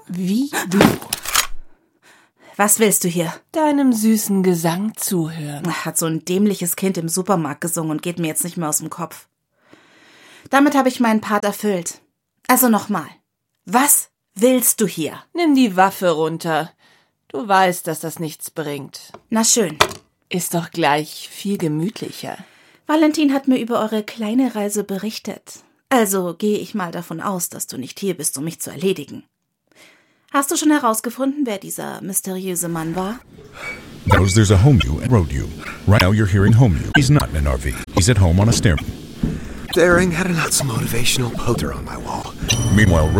Wie du. Was willst du hier? Deinem süßen Gesang zuhören. Hat so ein dämliches Kind im Supermarkt gesungen und geht mir jetzt nicht mehr aus dem Kopf. Damit habe ich meinen Part erfüllt. Also nochmal. Was willst du hier? Nimm die Waffe runter. Du weißt, dass das nichts bringt. Na schön. Ist doch gleich viel gemütlicher. Valentin hat mir über eure kleine Reise berichtet. Also gehe ich mal davon aus, dass du nicht hier bist, um mich zu erledigen. Hast du schon herausgefunden, wer dieser mysteriöse Mann war? Knows there's a Homeu and Road-U. Right now you're hearing Homeu. He's not in an RV. He's at home on a stairwell. Daring had a not so motivational poster on my wall. Meanwhile,